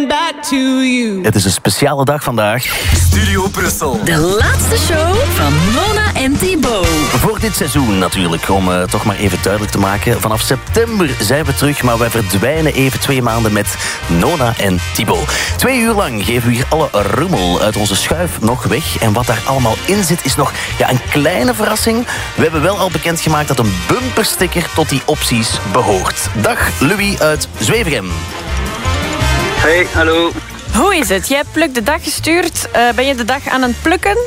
coming back to you. Het is een speciale dag vandaag. Studio Brussel. De laatste show van Mona en Thibaut. Voor dit seizoen natuurlijk, om toch maar even duidelijk te maken. Vanaf september zijn we terug, maar wij verdwijnen even 2 maanden met Nona en Thibaut. 2 uur lang geven we hier alle rommel uit onze schuif nog weg. En wat daar allemaal in zit is nog een kleine verrassing. We hebben wel al bekendgemaakt dat een bumpersticker tot die opties behoort. Dag Louis uit Zwevegem. Hey, hallo. Hoe is het? Jij hebt Pluk de dag gestuurd. Ben je de dag aan het plukken?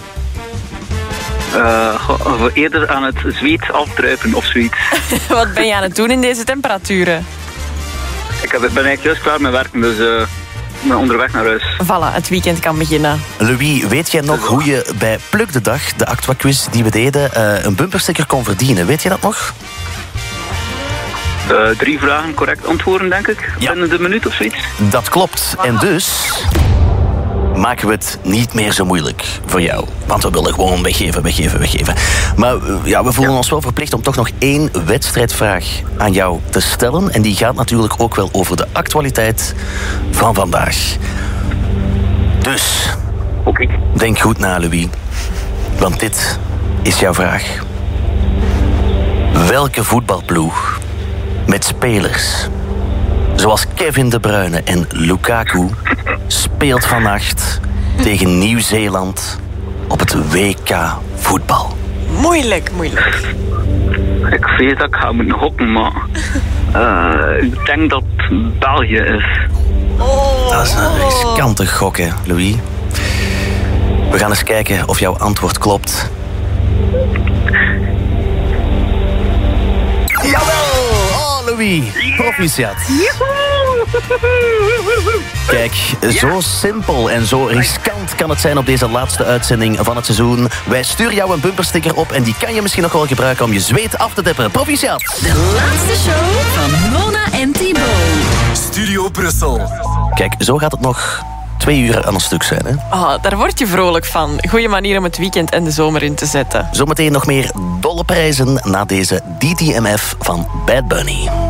Eerder aan het zweet afdruipen of zoiets. Wat ben je aan het doen in deze temperaturen? Ik ben eigenlijk juist klaar met werken, dus ik ben onderweg naar huis. Voilà, het weekend kan beginnen. Louis, weet jij nog hoe je bij Pluk de dag, de Actua-quiz die we deden, een bumpersticker kon verdienen? Weet je dat nog? 3 vragen correct antwoorden, denk ik. Ja. Binnen de minuut of zoiets. Dat klopt. En dus maken we het niet meer zo moeilijk voor jou. Want we willen gewoon weggeven. Maar we voelen ons wel verplicht om toch nog 1 wedstrijdvraag aan jou te stellen. En die gaat natuurlijk ook wel over de actualiteit van vandaag. Dus, Oké. denk goed na, Louis. Want dit is jouw vraag. Welke voetbalploeg met spelers zoals Kevin De Bruyne en Lukaku speelt vannacht tegen Nieuw-Zeeland op het WK voetbal? Moeilijk. Ik weet dat ik ga moeten gokken, maar ik denk dat het België is. Dat is een riskante gok, hè, Louis. We gaan eens kijken of jouw antwoord klopt. Jawel! Oh, Louis. Proficiat. Kijk, zo simpel en zo riskant kan het zijn op deze laatste uitzending van het seizoen. Wij sturen jou een bumpersticker op en die kan je misschien nog wel gebruiken om je zweet af te deppen. Proficiat! De laatste show van Mona en Thibaut. Studio Brussel. Kijk, zo gaat het nog 2 uur aan een stuk zijn, hè? Oh, daar word je vrolijk van. Goeie manier om het weekend en de zomer in te zetten. Zometeen nog meer dolle prijzen na deze DTMF van Bad Bunny.